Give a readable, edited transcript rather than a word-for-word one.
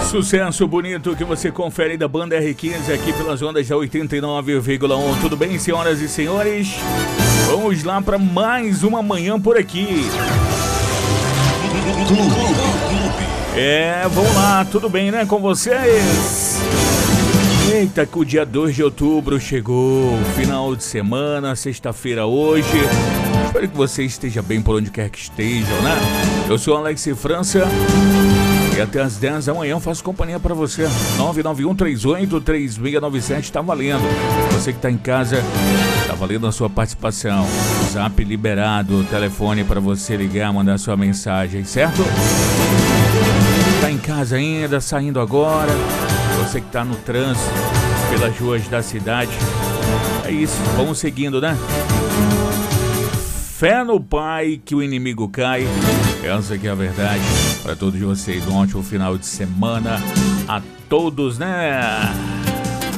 Sucesso bonito que você confere da banda R15 aqui pelas ondas da 89,1. Tudo bem, senhoras e senhores? Vamos lá para mais uma manhã por aqui. Vamos lá, tudo bem, né, com vocês? Eita, que o dia 2 de outubro chegou, final de semana, sexta-feira hoje. Espero que você esteja bem por onde quer que estejam, né? Eu sou Alex França e até às 10 da manhã eu faço companhia para você. 991383697 tá valendo. Você que tá em casa, tá valendo a sua participação. Zap liberado, telefone para você ligar, mandar sua mensagem, certo? Tá em casa ainda, saindo agora. Você que tá no trânsito, pelas ruas da cidade. É isso, vamos seguindo, né? Fé no Pai que o inimigo cai. Essa que é a verdade. Para todos vocês, um ótimo final de semana a todos, né?